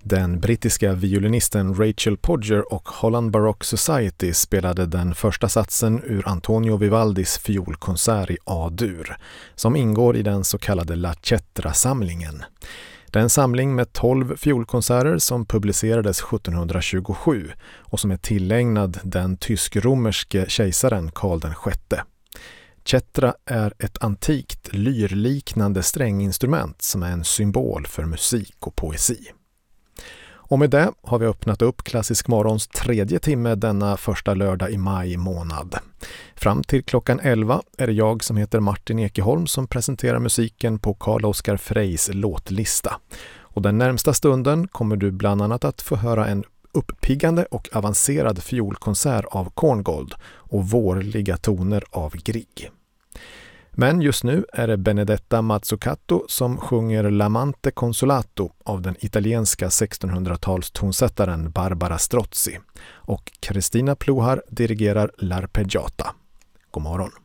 Den brittiska violinisten Rachel Podger och Holland Baroque Society spelade den första satsen ur Antonio Vivaldis fiolkonsert i A-dur, som ingår i den så kallade La Cetra-samlingen. Det är en samling med 12 fiolkonserter som publicerades 1727 och som är tillägnad den tysk-romerske kejsaren Karl VI. Cetra är ett antikt lyrliknande stränginstrument som är en symbol för musik och poesi. Och med det har vi öppnat upp Klassisk morgons 3:e timme denna första lördag i maj månad. Fram till klockan 11 är det jag som heter Martin Ekeholm som presenterar musiken på Carl Oskar Freys låtlista. Och den närmsta stunden kommer du bland annat att få höra en uppiggande och avancerad fiolkonsert av Korngold och vårliga toner av Grieg. Men just nu är det Benedetta Mazzucato som sjunger L'amante consolato av den italienska 1600-tals Barbara Strozzi och Cristina Pluhar dirigerar L'Arpeggiata. God morgon!